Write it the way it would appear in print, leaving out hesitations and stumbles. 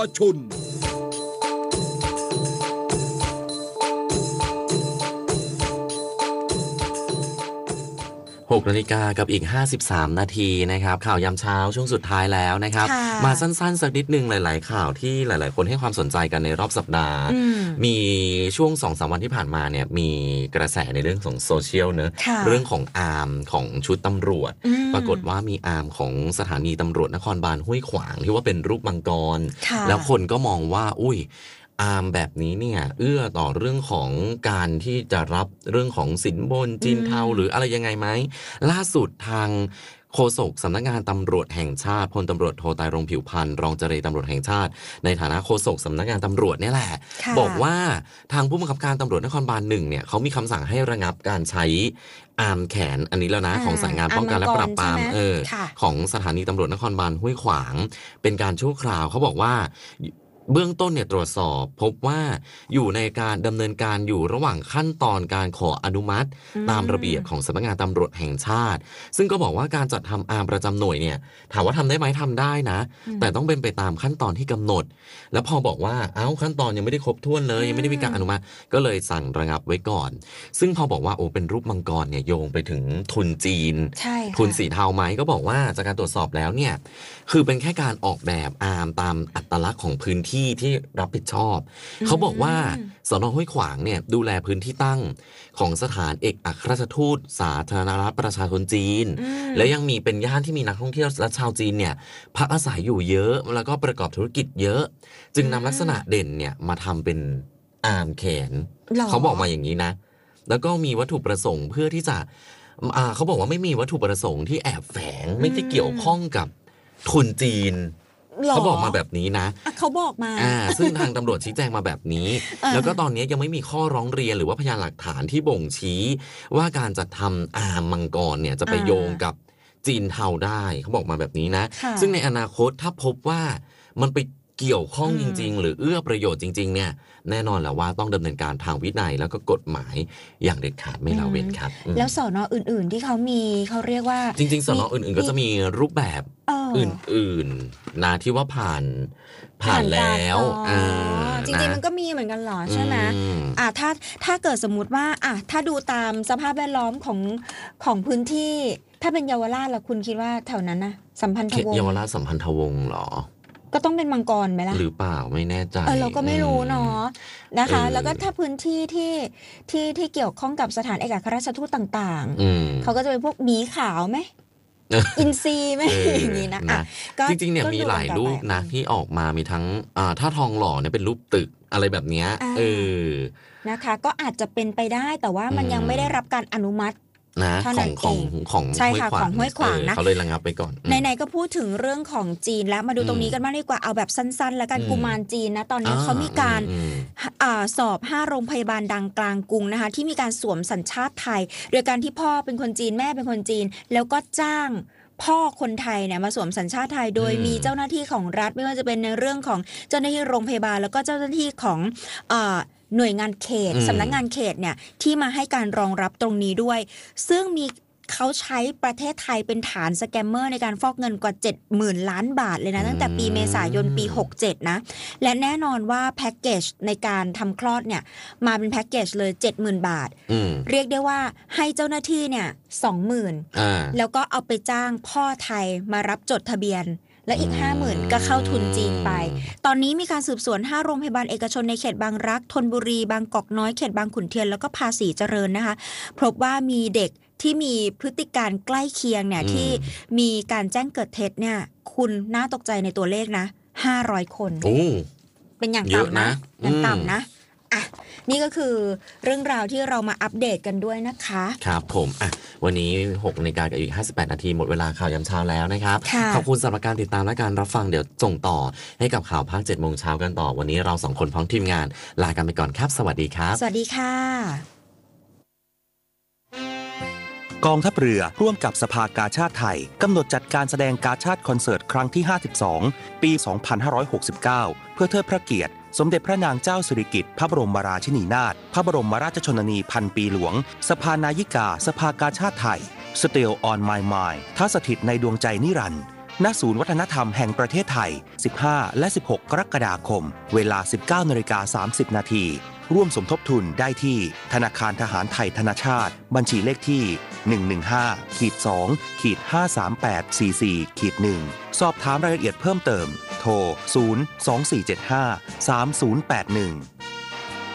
ชน 6 นาฬิกากับอีก53นาทีนะครับข่าวยามเช้าช่วงสุดท้ายแล้วนะครับมาสั้นๆสักนิดนึงหลายๆข่าวที่หลายๆคนให้ความสนใจกันในรอบสัปดาห์มีช่วง 2-3 วันที่ผ่านมาเนี่ยมีกระแสในเรื่องของโซเชียลเนอะเรื่องของอาร์มของชุดตำรวจปรากฏว่ามีอาร์มของสถานีตำรวจนครบาลห้วยขวางที่ว่าเป็นรูปมังกรแล้วคนก็มองว่าอุ้ยอาร์มแบบนี้เนี่ยเอื้อต่อเรื่องของการที่จะรับเรื่องของสินบนจีนเทาหรืออะไรยังไงไหมล่าสุดทางโฆษกสำนักงานตำรวจแห่งชาติพลตำรวจโทไตรรงค์ผิวพรรณรองเจรตำรวจแห่งชาติในฐานะโฆษกสำนักงานตำรวจเนี่ยแหละบอกว่าทางผู้บังคับการตำรวจนครบาล1เนี่ยเขามีคำสั่งให้ระงับการใช้อาร์มแขนอันนี้แล้วนะของสายงานป้องกันและปราบปรามของสถานีตำรวจนครบาลห้วยขวางเป็นการชั่วคราวเขาบอกว่าเบื้องต้นเนี่ยตรวจสอบพบว่าอยู่ในการดำเนินการอยู่ระหว่างขั้นตอนการขออนุมัติตามระเบียบของสำนักงานตำรวจแห่งชาติซึ่งก็บอกว่าการจัดทำอาร์มประจำหน่วยเนี่ยถามว่าทำได้ไหมทำได้นะแต่ต้องเป็นไปตามขั้นตอนที่กำหนดแล้วพอบอกว่าขั้นตอนยังไม่ได้ครบถ้วนเลยยังไม่ได้มีการอนุมัติก็เลยสั่งระงับไว้ก่อนซึ่งพอบอกว่าเป็นรูปมังกรเนี่ยโยงไปถึงทุนจีนทุนสีเทาไหมก็บอกว่าจากการตรวจสอบแล้วเนี่ยคือเป็นแค่การออกแบบอาร์มตามอัตลักษณ์ของพื้นที่ที่รับผิดชอบเขาบอกว่าสน.ห้วยขวางเนี่ยดูแลพื้นที่ตั้งของสถานเอกอัครราชทูตสาธารณรัฐประชาชนจีนและยังมีเป็นย่านที่มีนักท่องเที่ยวและชาวจีนเนี่ยพักอาศัยอยู่เยอะแล้วก็ประกอบธุรกิจเยอะจึงนำลักษณะเด่นเนี่ยมาทำเป็นอาร์มแขนเขาบอกมาอย่างนี้นะแล้วก็มีวัตถุประสงค์เพื่อที่จะเขาบอกว่าไม่มีวัตถุประสงค์ที่แอบแฝงไม่ได้เกี่ยวข้องกับทุนจีนเขาบอกมาแบบนี้นะเขาบอกมาซึ่งทางตำรวจชี้แจงมาแบบนี้ แล้วก็ตอนนี้ยังไม่มีข้อร้องเรียนหรือว่าพยานหลักฐานที่บ่งชี้ว่าการจัดทำอาร์มมังกรเนี่ยจะไปโยงกับจีนเทาได้เขาบอกมาแบบนี้นะซึ่งในอนาคตถ้าพบว่ามันไปเกี่ยวข้องจริงๆหรือเอื้อประโยชน์จริงๆเนี่ยแน่นอนแหละว่าต้องดำเนินการทางวินัยแล้วก็กฎหมายอย่างเด็ดขาดไม่ละเว้นครับแล้วสน.อื่นๆที่เขามีเขาเรียกว่าจริงๆสน.อื่นๆก็จะมีรูปแบบอื่นๆนะที่ว่าผ่านแล้วจริงๆมันก็มีเหมือนกันหรอใช่ไหมถ้าเกิดสมมุติว่าถ้าดูตามสภาพแวดล้อมของพื้นที่ถ้าเป็นเยาวราชล่ะคุณคิดว่าแถวนั้นนะสัมพันธวงศ์เยาวราชสัมพันธวงศ์หรอก็ต้องเป็นมังกรไหมล่ะหรือเปล่าไม่แน่ใจเราก็ไม่รู้เนาะนะคะแล้วก็ถ้าพื้นที่ที่เกี่ยวข้องกับสถานเอกอัครราชทูตต่างๆเขาก็จะเป็นพวกหมีขาวไหมอินซีไหมอย่างนี้นะจริงๆเนี่ยมีหลายรูปนะที่ออกมามีทั้งถ้าทองหล่อเนี่ยเป็นรูปตึกอะไรแบบเนี้ยนะคะก็อาจจะเป็นไปได้แต่ว่ามันยังไม่ได้รับการอนุมัตินะของใช่ค่ะของห้วยขวางนะเขาเลยระงับไปก่อนไหนๆก็พูดถึงเรื่องของจีนแล้วมาดูตรงนี้กันบ้างดีกว่าเอาแบบสั้นๆแล้วกันกุมารจีนนะตอนนี้เขามีการสอบ5โรงพยาบาลดังกลางกรุงนะคะที่มีการสวมสัญชาติไทยโดยการที่พ่อเป็นคนจีนแม่เป็นคนจีนแล้วก็จ้างพ่อคนไทยเนี่ยมาสวมสัญชาติไทยโดยมีเจ้าหน้าที่ของรัฐไม่ว่าจะเป็นในเรื่องของเจ้าหน้าที่โรงพยาบาลแล้วก็เจ้าหน้าที่ของหน่วยงานเขตสำนักงานเขตเนี่ยที่มาให้การรองรับตรงนี้ด้วยซึ่งมีเขาใช้ประเทศไทยเป็นฐานสแกมเมอร์ในการฟอกเงินกว่า 70,000 ล้านบาทเลยนะตั้งแต่ปีเมษายนปี67นะและแน่นอนว่าแพ็กเกจในการทำคลอดเนี่ยมาเป็นแพ็กเกจเลย 70,000 บาทเรียกได้ว่าให้เจ้าหน้าที่เนี่ย 20,000 แล้วก็เอาไปจ้างพ่อไทยมารับจดทะเบียนและอีก 50,000 ก็เข้าทุนจีนไปตอนนี้มีการสืบสวน5โรงพยาบาลเอกชนในเขตบางรักธนบุรีบางกอกน้อยเขตบางขุนเทียนแล้วก็ภาษีเจริญนะคะพบว่ามีเด็กที่มีพฤติการใกล้เคียงเนี่ยที่มีการแจ้งเกิดเท็จเนี่ยคุณน่าตกใจในตัวเลขนะ500 คนเป็นอย่างต่ำนะอย่างต่ำนะนี่ก็คือเรื่องราวที่เรามาอัปเดตกันด้วยนะคะครับผมวันนี้6 นาฬิกากับอีก58นาทีหมดเวลาข่าวยามเช้าแล้วนะครับขอบคุณสำหรับการติดตามและการรับฟังเดี๋ยวส่งต่อให้กับข่าวภาค 7 โมงเช้ากันต่อวันนี้เรา2คนพร้อมทีมงานลากันไปก่อนครับสวัสดีครับสวัสดีค่ะกองทัพเรือร่วมกับสภากาชาดไทยกำหนดจัดการแสดงกาชาดคอนเสิร์ตครั้งที่52ปี2569เพื่อเทิดพระเกียรติสมเด็จพระนางเจ้าสิริกิติ์พระบรมราชินีนาถพระบรมราชชนนีพันปีหลวงสภานายิกาสภากาชาดไทย Still on my mind ทัสถิตในดวงใจนิรันดร์ณศูนย์วัฒนธรรมแห่งประเทศไทย 15 และ 16 กรกฎาคม เวลา 19:30 น.ร่วมสมทบทุนได้ที่ธนาคารทหารไทยธนชาติบัญชีเลขที่ 115-2-53844-1 สอบถามรายละเอียดเพิ่มเติมโทร 024753081